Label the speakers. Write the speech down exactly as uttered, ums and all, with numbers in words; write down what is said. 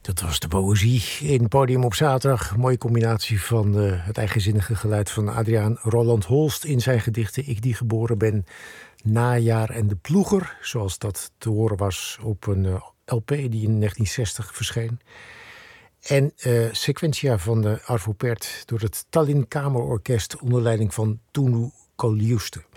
Speaker 1: Dat was de poëzie in Podium op zaterdag. Mooie combinatie van uh, het eigenzinnige geluid van Adriaan Roland Holst in zijn gedichten Ik die geboren ben, Najaar en de Ploeger, zoals dat te horen was op een uh, L P die in negentien zestig verscheen. En uh, Sequentia van de Arvo Pärt door het Tallinn Kamerorkest onder leiding van Tunu Kaljuste.